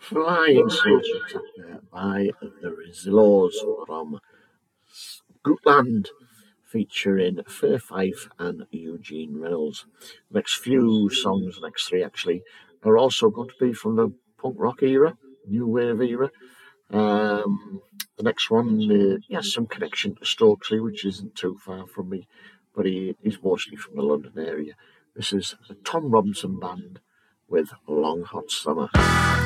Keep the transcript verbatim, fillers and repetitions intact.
Flying Soldiers up there by the Rezillos from Gutland, featuring Fair Fife and Eugene Reynolds. The next few songs, the next three actually, are also going to be from the punk rock era, new wave era. Um, the next one, uh, he has some connection to Stokesley, which isn't too far from me, but he is mostly from the London area. This is the Tom Robinson Band with Long Hot Summer.